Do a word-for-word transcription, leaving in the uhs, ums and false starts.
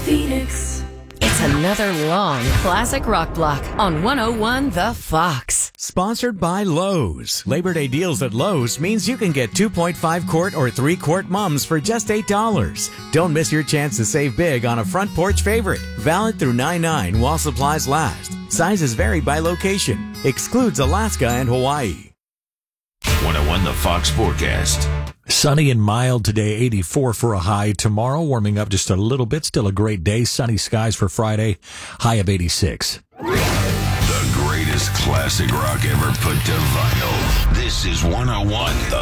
Phoenix. It's another long classic rock block on one oh one The Fox. Sponsored by Lowe's. Labor Day deals at Lowe's means you can get two point five quart or three quart mums for just eight dollars. Don't miss your chance to save big on a front porch favorite. Valid through nine nine while supplies last. Sizes vary by location. Excludes Alaska and Hawaii. one oh one The Fox forecast. Sunny and mild today, eighty-four for a high. Tomorrow, warming up just a little bit. Still a great day. Sunny skies for Friday, high of eighty-six. The greatest classic rock ever put to vinyl. This is one oh one The